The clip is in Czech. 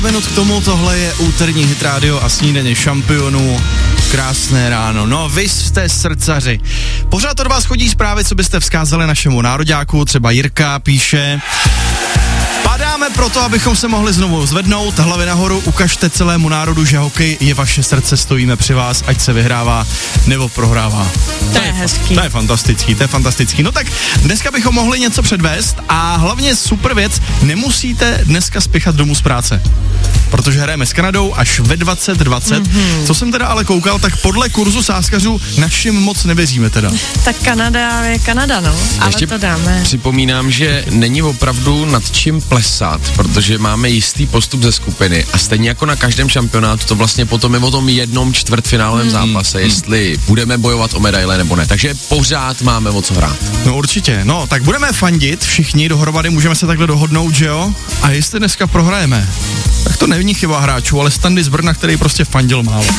Minut k tomu, tohle je úterní Hit Radio a snídaně šampionů. Krásné ráno. No, vy jste srdcaři. Pořád od vás chodí zprávy, co byste vzkázali našemu nároďáku, třeba Jirka píše: padáme proto, abychom se mohli znovu zvednout, hlavy nahoru, ukažte celému národu, že hokej je vaše srdce, stojíme při vás, ať se vyhrává nebo prohrává. To je hezký. To je fantastický. No tak dneska bychom mohli něco předvést a hlavně super věc, nemusíte dneska spěchat domů z práce. Protože hrajeme s Kanadou až ve 20:20. Co jsem teda ale koukal, tak podle kurzu sázkařů našim moc nevěříme teda. Tak Kanada je Kanada, no, ale ještě to dáme. Připomínám, že není opravdu nad čím plesat, protože máme jistý postup ze skupiny a stejně jako na každém šampionátu to vlastně potom je o tom jednom čtvrtfinálovém zápase, jestli budeme bojovat o medaile nebo ne. Takže pořád máme o co hrát. No určitě, no tak budeme fandit všichni dohromady, můžeme se takhle dohodnout, že jo? A jestli dneska prohrajeme, tak to není chyba hráčů, ale Standy z Brna, který prostě fandil málo.